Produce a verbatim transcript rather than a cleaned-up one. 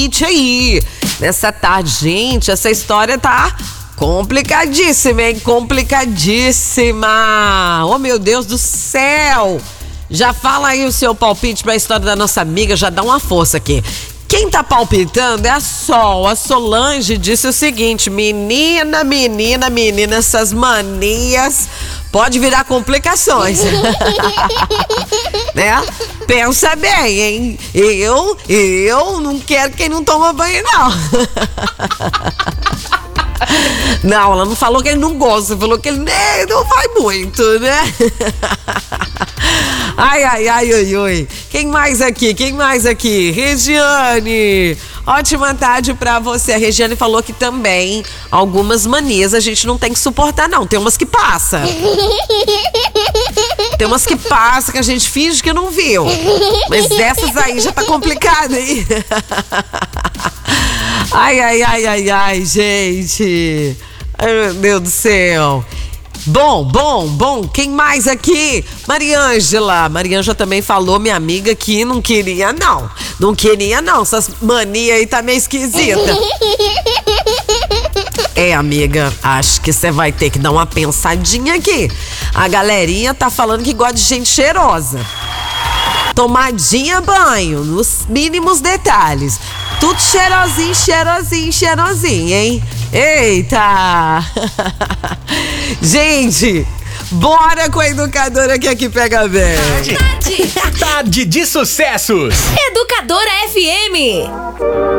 aí, nessa tarde, gente, essa história tá complicadíssima, hein? Complicadíssima. Oh, meu Deus do céu. Já fala aí o seu palpite pra história da nossa amiga, já dá uma força aqui. Quem tá palpitando é a Sol. A Solange disse o seguinte: menina, menina, menina, essas manias pode virar complicações. Né? Pensa bem, hein? Eu, eu não quero quem não toma banho, não. Não, ela não falou que ele não gosta, falou que ele nem, não vai muito, né? Ai, ai, ai, ai, ai. Quem mais aqui? Quem mais aqui? Regiane. Ótima tarde pra você. A Regiane falou que também algumas manias a gente não tem que suportar, não. Tem umas que passa. Tem umas que passa que a gente finge que não viu. Mas dessas aí já tá complicado, hein? Ai, ai, ai, ai, ai, gente. Ai, meu Deus do céu. Bom, bom, bom. Quem mais aqui? Mariângela. Mariângela também falou, minha amiga, que não queria, não. Não queria, não. Essas manias aí tá meio esquisita. É, amiga, acho que você vai ter que dar uma pensadinha aqui. A galerinha tá falando que gosta de gente cheirosa. Tomadinha banho, nos mínimos detalhes. Tudo cheirosinho, cheirosinho, cheirosinho, hein? Eita! Gente, bora com a educadora que aqui pega bem. Tarde, tarde de sucessos. Educadora F M.